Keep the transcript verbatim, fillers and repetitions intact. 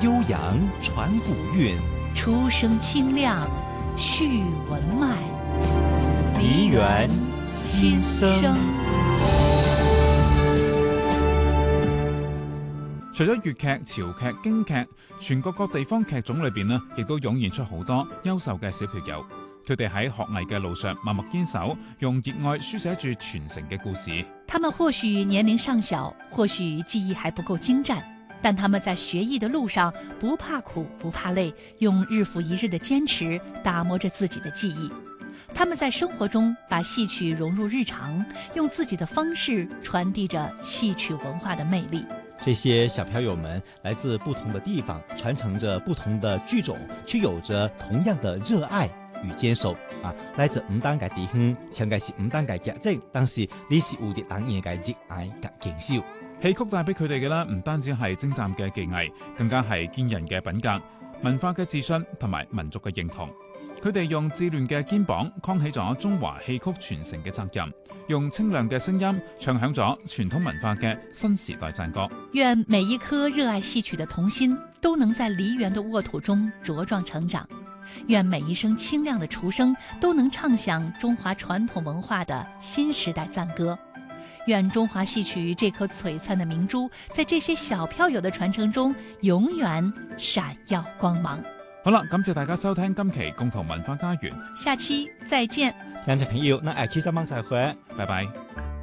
悠扬传古韵， 出声清亮续文脉。 梨园心声。 除咗粵劇、潮劇、京劇，全國各地方劇種裏邊呢，亦都湧現出好多優秀嘅小票友。佢哋喺學藝嘅路上默默堅守，用熱愛書寫住傳承嘅故事。 他們或許年齡尚小，或許技藝還不夠精湛，但他們在學藝的路上不怕苦不怕累，用日復一日的堅持打磨着自己的技藝。他們在生活中把戲曲融入日常，用自己的方式傳遞着戲曲文化的魅力。 這些小票友們來自不同的地方，傳承着不同的劇種，卻有着同樣的熱愛與堅守。啊，來自唔單嘅地方，唱嘅是唔單嘅劇種，但是呢是蝴蝶等嘢嘅熱愛及堅守。 戲曲帶俾佢哋嘅啦，唔單止係精湛嘅技藝，更加係堅韌嘅品格、文化嘅自信同埋民族嘅認同。佢哋用自亂嘅肩膀扛起咗中華戲曲傳承嘅責任，用清亮嘅聲音唱響咗傳統文化嘅新時代讚歌。 願每一顆熱愛戲曲的童心都能在梨園的沃土中茁壯成長，願每一聲清亮的雛聲都能唱響中華傳統文化的新時代讚歌。願中華戲曲這顆璀璨的明珠在這些小票友的傳承中永遠閃耀光芒。 好啦，感謝大家收聽今期共同文化家園， 下期再見。 兩隻朋友，那下期三晚再會， 拜拜。